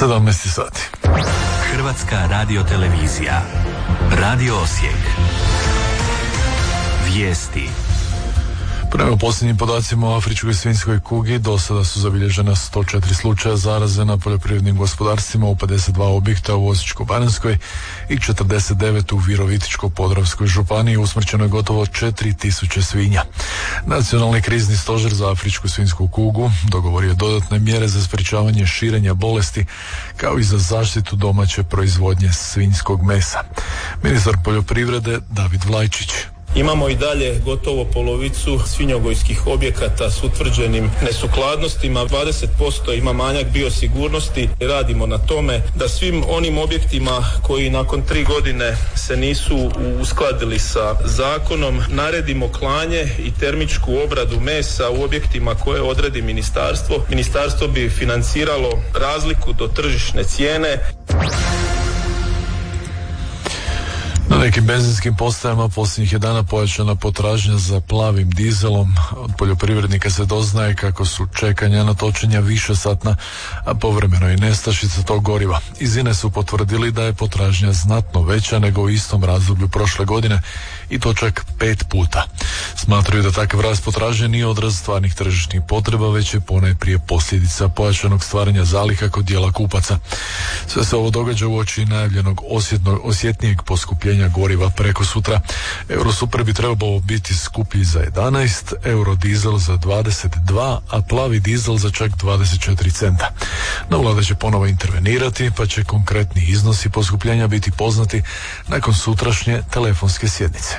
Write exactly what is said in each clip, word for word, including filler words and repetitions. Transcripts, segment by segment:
sedamnaest sati. Hrvatska radiotelevizija. Radio Osijek. Vijesti. Prema posljednjim podacima o afričkoj svinjskoj kugi do sada su zabilježena sto četiri slučaja zaraze na poljoprivrednim gospodarstvima u pedeset dva objekta u Osječko-baranjskoj i četrdeset devet u Virovitičko-podravskoj županiji. Usmrćeno je gotovo četiri tisuće svinja. Nacionalni krizni stožer za afričku svinjsku kugu dogovorio je dodatne mjere za sprječavanje širenja bolesti kao i za zaštitu domaće proizvodnje svinjskog mesa. Ministar poljoprivrede David Vlajčić. Imamo i dalje gotovo polovicu svinjogojskih objekata s utvrđenim nesukladnostima, dvadeset posto ima manjak biosigurnosti. Radimo na tome da svim onim objektima koji nakon tri godine se nisu uskladili sa zakonom naredimo klanje i termičku obradu mesa u objektima koje odredi ministarstvo. Ministarstvo bi financiralo razliku do tržišne cijene. Na nekim benzinskim postajama posljednjih je dana pojačana potražnja za plavim dizelom. Od poljoprivrednika se doznaje kako su čekanja na točenja višesatna, a povremeno i nestašica tog goriva. Iz INE su potvrdili da je potražnja znatno veća nego u istom razdoblju prošle godine i to čak pet puta. Smatraju da takav rast potražnje nije odraz stvarnih tržišnih potreba, već je ponajprije posljedica pojačanog stvaranja zaliha kod dijela kupaca. Sve se ovo događa uoči najavljenog osjetno, osjetnijeg poskupljenja goriva preko sutra. Eurosuper bi trebao biti skuplji za jedanaest, eurodizel za dvadeset dva, a plavi dizel za čak dvadeset četiri centa. No, vlada će ponovo intervenirati, pa će konkretni iznosi poskupljenja biti poznati nakon sutrašnje telefonske sjednice.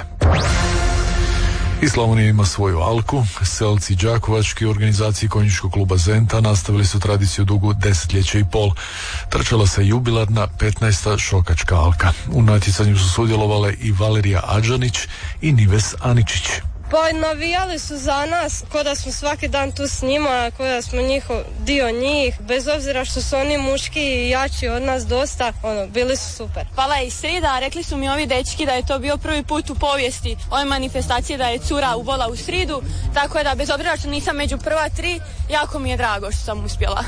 I Slavonija ima svoju alku. Selci đakovački u organizaciji konjičkog kluba Zenta nastavili su tradiciju dugu desetljeća i pol. Trčala se jubilarna petnaesta šokačka alka. U natjecanju su sudjelovale i Valerija Adžanić i Nives Aničić. Pa navijali su za nas, ko da smo svaki dan tu s njima, ko da smo njihov, dio njih, bez obzira što su oni muški i jači od nas dosta, ono, bili su super. Pala je i srida, rekli su mi ovi dečki da je to bio prvi put u povijesti ove manifestacije da je cura ubola u sridu, tako je da bez obzira što nisam među prva tri, jako mi je drago što sam uspjela.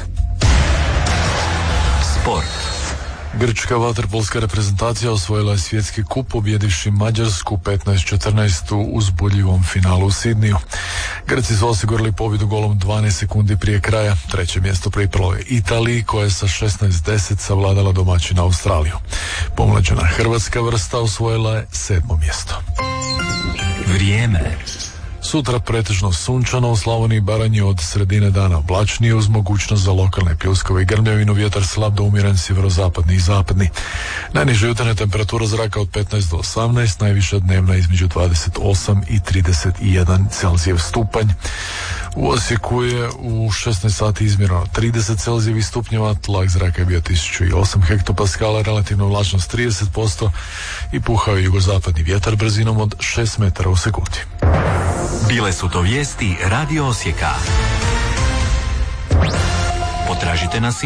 Sport. Grčka vaterpolska reprezentacija osvojila je svjetski kup pobjedivši Mađarsku petnaest četrnaest u uzbudljivom finalu u Sidniju. Grci su osigurali pobjedu golom dvanaest sekundi prije kraja. Treće mjesto pripalo je Italiji koja je sa šesnaest deset savladala domaćina Australiju. Pomlađena hrvatska vrsta osvojila je sedmo mjesto. Vrijeme. Sutra pretežno sunčano, u Slavoniji i Baranji od sredine dana oblačnije uz mogućnost za lokalne pljuskove i grmljavinu, vjetar slab do umjeren sjeverozapadni i zapadni. Najniža jutarnja temperatura zraka od petnaest do osamnaest, najviša dnevna između dvadeset osam i trideset jedan Celzijev stupanj. U Osijeku je u šesnaest sati izmjereno trideset Celzijevih stupnjeva, tlak zraka je bio tisuću osam hektopaskala, relativna vlažnost trideset posto i puhao je jugozapadni vjetar brzinom od šest metara u sekundi. Bile su to vijesti Radio Osijeka. Potražite nas